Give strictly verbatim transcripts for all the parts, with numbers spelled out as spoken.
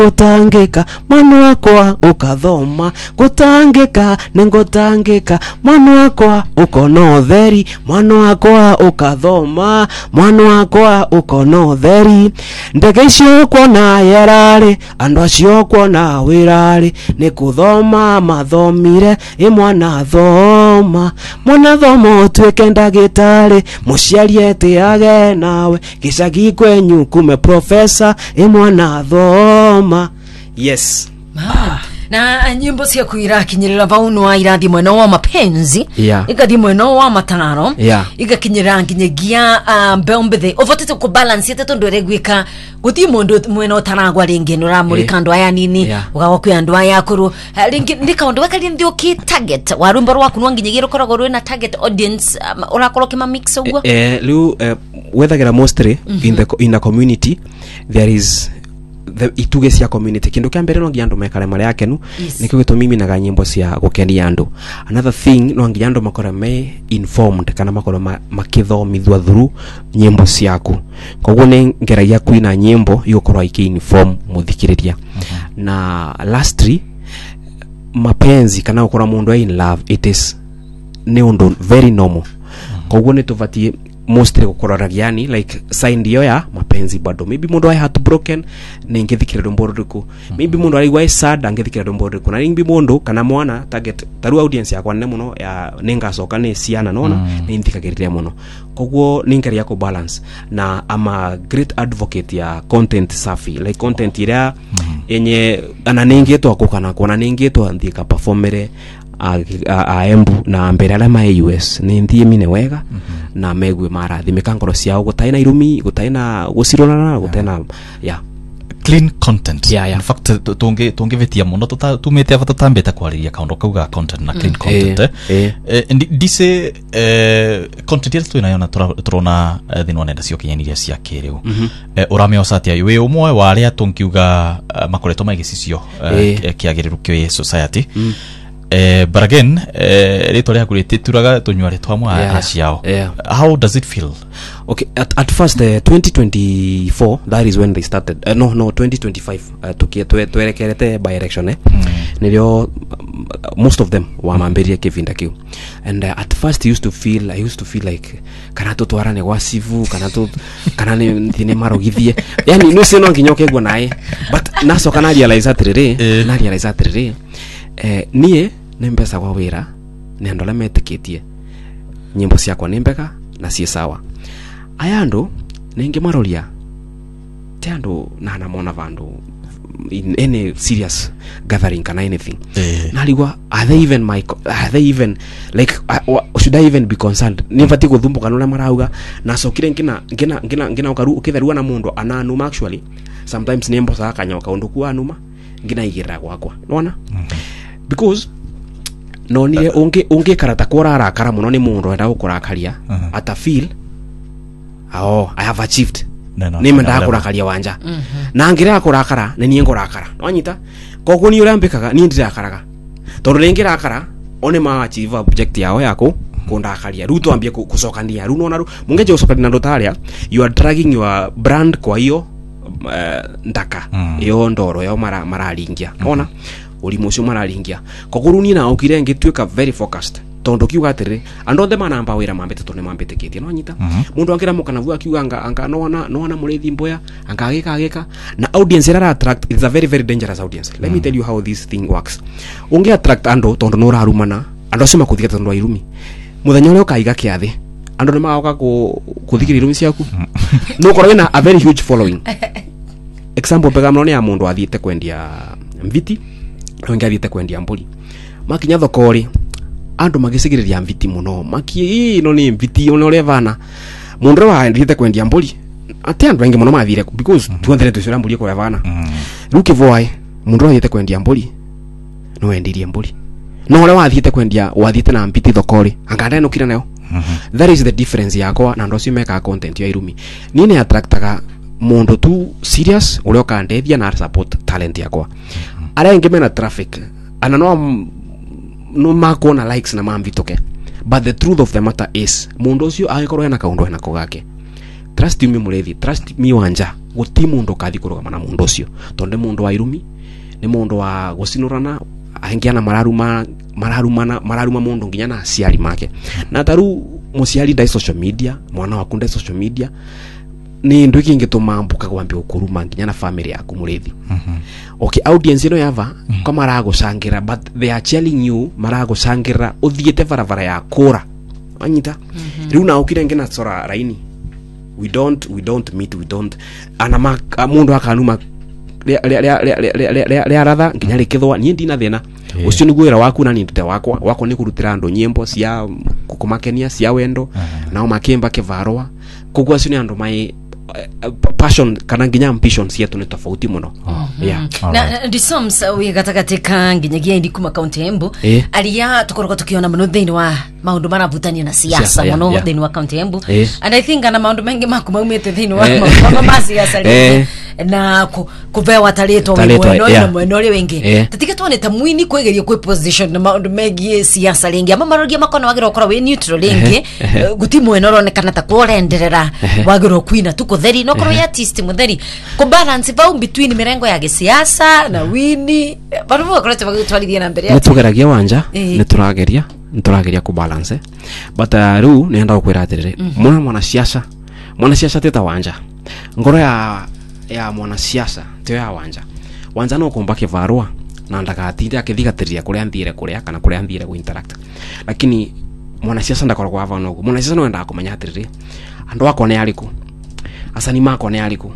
gutangika mwana wakwa ukathoma gutangika ningutangika mwana wakwa ukona utheri mwana wakwa ukathoma mwana wakwa ukona utheri ndege icio kuona yerari andu acio kuona wirari ni kuthoma mathomire i mwana thoma mwana thoma tuike ndagitari muciari etiage nawe gicagi kwenyu kume professor i mwana thoma. Yes. Ah. Na nyimbo cia kuira kinyirira vauno wa irathi mwena wa mapenzi yeah. Igathi mwena wa matararo yeah. Igakinyira nginyagia uh, mbeombethe ovotete ku balance ite tondu regwika guti mundu mwena utaragwa ringi nura muri kando aya nini yeah. Ugawa ku andu aya kuru ringi ndikaundu wakali ndio ki target warumba rwaku nwa nginyagia rukoragwo rwina target audience um, urakoro kima mix ugwo eh, eh lu uh, whether mostly mm -hmm. in the in the community there is the ituge cia community kindu kia mbere no ngiando mekare mari akenu yes. Nikyo gito mimi na nyimbo cia gukenia andu. Another thing no ngiando makora me informed kana makora ma, makithomithwa through nyimbo ciaku koguo ne ngeragia kuina nyimbo yukorwa iki inform muthikiriria mm -hmm. Na lastly mapenzi kana ukora mundu in love it is ne undu very normal mm -hmm. Koguo ne tuvatie mostly gukororagiani like sign dio ya mapenzi bado maybe mundu ai heartbroken ningithikira rumbo ruku maybe mundu ai wai sad angithikira rumbo ruku na maybe mundu kana mwana target taru audience yakwa ne muno ya ningacoka ni ciana nona mm. Ni nthikagiriria muno koguo ningeria ko balance na ama great advocate ya content safi like content ira mm. Enye ana ningetwa kukana kona ningetwa nthika performere a, a, a Embu na mbere ala ma U S ni nthie mine wega mm -hmm. Na megwe marathi mikangoro ciao gutaina irumi gutaina gucirona gutaina yeah. Yeah clean content yeah, yeah. In fact tunge tungevetia muno tumete ava tutambeta kwariria kaundo kauga content na clean mm. content eh, eh. eh ndise eh content yetu inayona turona thino nenda cio kinyaniria cia kiriu mm -hmm. eh, urameo satia we umwe wa aria tungiuga uh, makoreto maigicicio uh, eh. kiagiriru kyo society mm. Eh, but again eh, rito ria kurite turaga tunyware twamwa yeah. Aciao yeah. How does it feel? Okay, at, at first uh, twenty twenty-four that is when they started uh, no no twenty twenty-five uh, tukie twerekerete by election eh mm. Nilio um, most of them wa mamberia kivinda kiu and uh, at first I used to feel I used to feel like kana to twarane wasivu kana to kana ni thine marogithie yani no sino nginyoke gwa nae but naso kana realize atiriri eh. Na realize atiriri eh nie nembesa kwa wira nendola metikitie nyimbo ciakwa nembeka na cie sawa ayando ninge marolia tando na na mona vandu in any serious gathering kana anything eh. Naligwa are they even my are they even like uh, should I even be concerned nifati kuthumbu kanona marauga na sokire ngina ngina ngina ngina ukaru ukitherua na mundu ananuma actually sometimes nembo sa kanyoka undu kwa anuma ngina igira gwakwa nona mm -hmm. Because no ni uh, unge unge karata korara kara muno ni mundu enda gukurakaria uh -huh. Ata feel oh I have achieved no, no, ni menda kurakaria wanja mm -hmm. Na ngira kurakara ni ni ngorakara wanyita koguo ni urambikaga ni ndirakaraga tondu ningira akara one ma achieve object yao yako kundakaria ruto ambie kusokania runo na mungeje usokania ndo taria you are dragging your brand kwa hiyo uh, ndaka hiyo mm. Ndoro yao mara maralingia mm -hmm. Ona ulimusho maralingia koguruni na ukire ngitweka very focused tondo kiuga atire ando the manamba wira mambete tone mambete ketie no nyita mm -hmm. Mundu angira mukana vua kiuga anga anga no na no na murethi mboya anga agika agika na audience era attract is a very very dangerous audience. Let mm -hmm. me tell you how this thing works. Unge attract ando tondo no rarumana ando sema kuthika tondo irumi muthenya ule ukaiga kiathi ando nimaoka ku kuthikira irumi ciaku no korwe na a very huge following. Example pega mno ni ya mundu athiete kwendia mviti no ngathiete kwendia mburi makinya thokori andu magicigiriria mviti muno maki no ni mviti ono levana mundu wa athiete kwendia mburi ati andu wengi muno mathire because mm -hmm. tuonthire tucira mburi ko levana mm -hmm. Ruki voi mundu athiete kwendia mburi no endirie mburi no ore wathiete kwendia wathiete na mviti thokori anganda no kira nayo mm -hmm. That is the difference yakwa na ndo cimeka content ya irumi nini attractaga mundu tu serious ule okandethia na support talent yakwa mm -hmm. Ara ngimena traffic ana no no makona likes na mamvitoke but the truth of the matter is mundu ucio agikorwo na kaundu na kogake trust me murethi trust me wanja guti mundu kathi kurugama na mundu ucio tonde mundu wa irumi ni mundu wa gucinurana ahingiana mararuma mararumana mararuma mundu nginya na ciari make na taru muciari ndai social media mwana waku ndai social media ni ndu kingi tumambuka kwambia ukuruma nginya na family yaku murethi mhm okay audience ino yava mm -hmm. kama maragucangira but they are telling you maragucangira uthiete varavara ya kura anyita mm -hmm. riu na ukire ngina sora raini we don't we don't meet we don't ana mundu akanuma le aratha nginya rikithwa nie ndina thina ucio ni gwira waku na nindute wakwa wako ni kurutira andu nyimbo cia kukumakenia cia wendo nao makimba kivarwa kugwa cio ni andu mai passion kana nginya ambition cietu ni tofauti muno yeah na disums we gatagatika nginyagia ndi kuma county Embu aria tukoroka tukiona muno thini wa maundu maravutania na siasa muno thini wa county Embu and I think ana maundu mengi makumaumite thini wa mama siasa na kuvewa tareto mweno na mweno ri wengi tatika tuone tamwini kwegeria kwe position na maundu mengi siasa lingi ama marogia makono wagira okora we neutral lingi guti mweno ronekana ta kurenderera wagira kwina tuko theri no koro ya artist mutheri ko balance va between mirengo ya gisiasa na wini bado bakorete bagutwarithia na mbere ya tugeragia wanja ni turageria ni turageria ku balance but ru nenda gukwira atirire mwana mwana siasa mwana siasa teta wanja ngoro ya ya mwana siasa te ya wanja wanja no kumba kivarwa na ndaga atinde akithigatiria kuria nthire kuria kana kuria nthire ku interact lakini mwana siasa ndakora kwa vano mwana siasa no enda kumenya atirire andu akone aliku asani mako ne aliku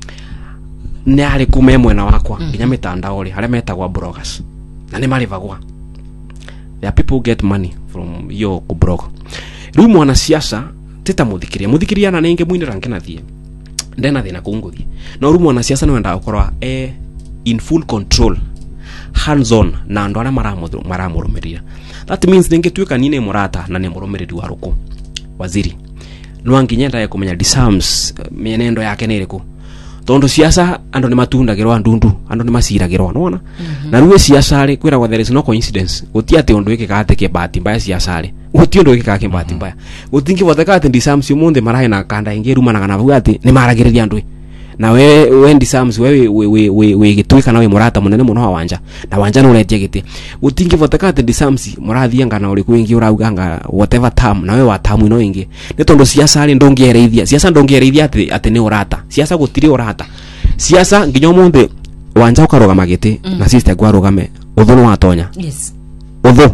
ne aliku memwena wakwa nginya mm. mitandao ri haria metagwa bloggers na ni marivagwa there people get money from yo ku blog riu mwana siasa teta muthikiria muthikiria na nenge mwinira ngena thie ndena thina kunguthie no riu mwana siasa no enda ukorwa eh in full control hands on na ndo ara maramudhu maramurumirira that means nenge tuika nine murata na ne murumiriri wa ruku waziri nwangi nyenda ya kumenya disams mienendo yake niriku tondo siasa ando ni matundagirwa ndundu ando ni masiragirwa nona mm -hmm. na ruwe siasa ri kwira there is no coincidence uti ate ondo iki kate ke bahati mbaya siasa ri uti ondo iki kake bahati mbaya utingi vodaka ate disams yumunde marahe na kanda ingeru mana kana bwati ni maragiriria ndwe na we we disams we we we we, we gitwika nawe murata munene muno wanja na wanja no retie gite utingi vodaka ate disams murathia ngana uri kwingi urauganga whatever term na we wa term ino ingi ni tondo siasa ri ndongiereithia siasa ndongiereithia ate ate ni urata siasa gutiri urata siasa nginyo munde wanja ukarogama gite mm. na sister gwa rogame uthono watonya yes utho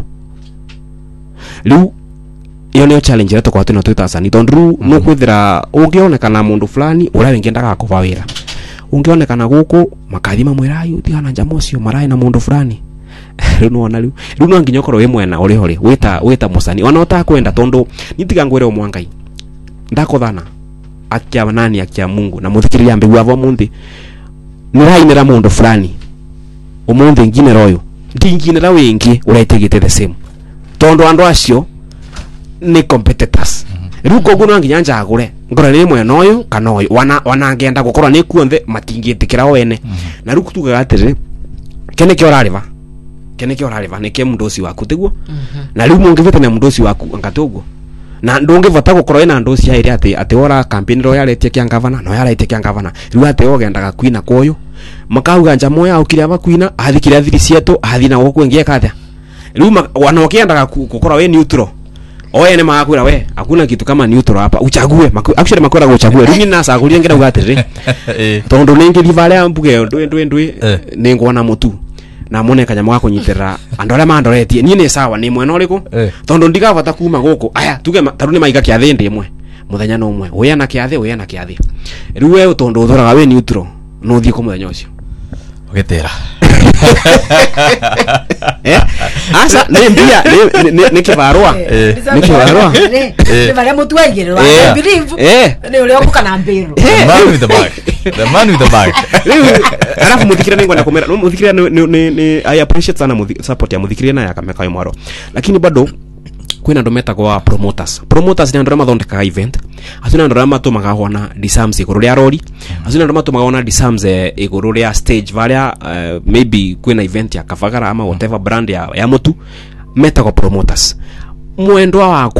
riu iyo ni challenge yetu kwa tino twita ni tondu mm -hmm. no kwithira ungionekana mundu fulani ura wengendaga kuvawira ungionekana guku makathima mwirayo tigana njamocio marai na mundu fulani riu no ona riu riu no nginyo korwo we mwena uri hori wita wita musani ona utakwenda tondu nitiga ngwire omwangai ndakothana akia nani akia Mungu na muthikiria mbigu avo mundi nirainira mundu fulani umundi ngine royo ndinginira wingi uraitegete the same tondu andu acio ni competitors riu koguo no nginya njagure ngora ni mwena uyu kana uyu wana wana ngenda gukorwa ni kuonthe matingitikira wene na riu kutuga atiri kene ke orariva kene ke orariva ni ke mundosi waku tiguo na riu mungivete na mundosi waku ngatoguo na ndungivota gukorwa ina ndosi yairi ati ati ora campaign ro yaretie kia ngavana no yaretie kia ngavana riu ati ogendaga kwina koyo makauga njamo ya ukire aba kwina athikire athiri cietu athina gukwe ngie katha riu wana okiendaga gukorwa we neutral oye ne makwira we hakuna kitu kama neutral hapa uchague actually makwira uchague riu nina saguria ngira ugatiri tondo ningi livale mbuge ndwe ndwe ndwe ningona mutu na mone kanyamo gako nyitera andore mandoretie ni ni sawa ni mwena uriku tondo ndigavata kuma guku aya tuge taruni maiga kia thindi imwe muthenya no umwe uya na kia thi uya na kia thi riu we tondo uthoraga we neutral no thie ku muthenya ucio ugetera eh asa ne mbia ne kivarwa ne kivarwa ne vale mutu aigirwa believe ne ule okuka na mbiro the man with the bag the man with the bag alafu muthikira ningo na komera muthikira ni ni I appreciate sana support ya muthikira na yakameka yo mwaro lakini bado kwina ndo meta kwa promoters promoters ni ndo mathondeka event asina ndo matumaga hona disams iguru ria rori asina ndo matumaga hona disams iguru ria stage varia uh, maybe kwina event ya kafagara ama whatever brand ya ya mutu meta kwa promoters mwendwa wakwa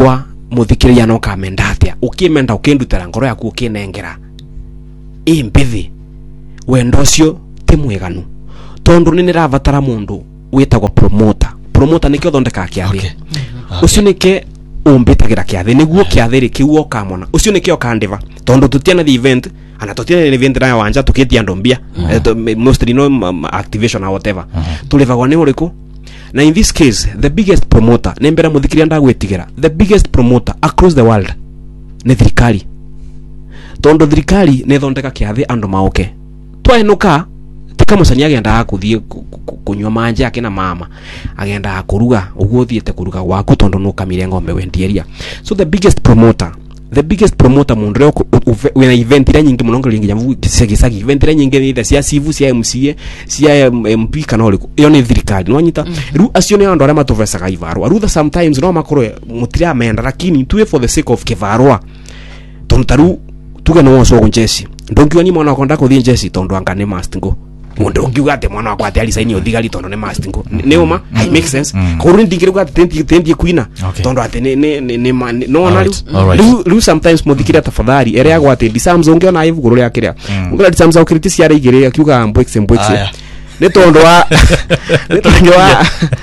muthikiria no kamenda atia ukimenda ukindutira ngoro yaku ukinengera imbithi wendo cio ti mweganu tondu ni niravatara mundu witagwa promoter promoter nikio thondeka kiathi okay. ucio nike umbitagira kiathi niguo kiathi ri kiuo kamona ucio nikio kandiva tondu tutiana the event ana tutiana the event na wanja tukitia ndombia mostly no activation or whatever tulivagwa ni uriku. Na in this case, the biggest promoter, nembera muthikiria ndagwetigira, the biggest promoter across the world ni thirikari. Tondo thirikari ne thondeka kiathi andu maoke. Twaenuka tika musani agenda akuthie kunywa manje yake na mama. Agenda akuruga, uguo thiete kuruga waku tondo no kamire ngombe wendieria. So the biggest promoter the biggest promoter mundu wena event ira nyingi munongo lingi nyavu gisagi event ira nyingi ni cia civu cia M C A cia M P kana uriku iyo ni thirikari no nyita ru acio ni andu ara matuvesaga ivarwa arutha sometimes no makoro mutira amenda lakini tuwe for the sake of kivarwa tontaru tuge no so gonjesi ndongiwa ni mwana akonda kuthie njesi tondo angane mastingo mundu ngiuga ate mwana wakwa ate ali saini othigari tondo ne mastingo neoma it makes sense ko ru ndingiruga ate tendi tendi kuina tondo ate ne ne ne no na ru ru sometimes muthikira tafadhali ere yagwa ate disamzo ngiona ivuguru ria kiria ngura disamzo kiriti cia igire akiuga mbwexe mbwexe ne tondo wa ne tondo wa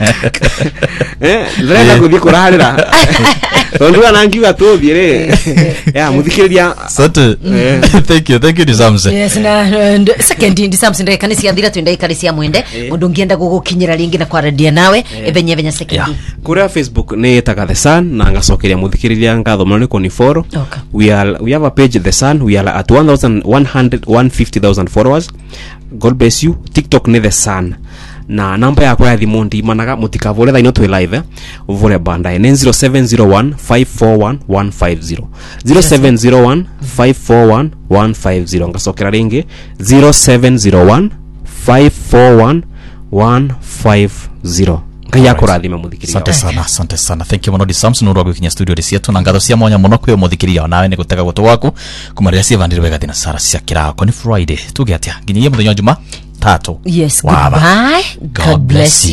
eh ndrenda kuthie kurarira tondo ana ngiuga tuthie re ya muthikiriria sante thank you thank you Disamse. Yes na second Disamse ndai kanisi athira twendai kanisi amwende mundu ngienda gugukinyira ringi na kwaradia nawe ebenye benya second kuria Facebook ne taga The Sun na ngacokeria muthikiriria ngatho mano ko ni follow we are we have a page The Sun we are at one thousand one hundred one fifty thousand followers. God bless you. TikTok ni The Sun na namba yakwa ya thimu ndi managa mutikavole thaino twi live uvole banda ni zero seven zero one five four one one five zero zero seven zero one five four one one five zero ngasokera ringi zero seven zero one five four one one five zero kaya kurathime muthikiriria. Asante sana, asante sana. Thank you Monodi Samson ndo gwikinya studio risiatu na ngatho cia mwanya muno kwe muthikiriria nawe ni gutega gutu waku kumaria cia vandire wega thina sara cia kirako ni Friday tuge atia nginyie muthenya juma tatu. Yes, goodbye. God bless you.